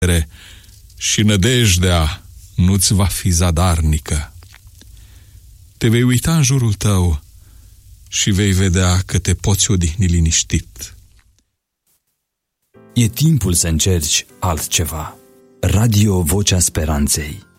și nădejdea nu-ți va fi zadarnică. Te vei uita în jurul tău și vei vedea că te poți odihni liniștit. E timpul să încerci altceva. Radio Vocea Speranței.